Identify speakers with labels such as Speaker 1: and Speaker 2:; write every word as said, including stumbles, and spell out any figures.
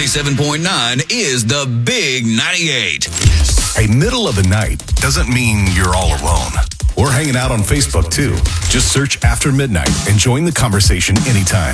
Speaker 1: ninety-seven point nine is the Big ninety-eight.
Speaker 2: Hey, middle of the night doesn't mean you're all alone. We're hanging out on Facebook, too. Just search After Midnight and join the conversation anytime.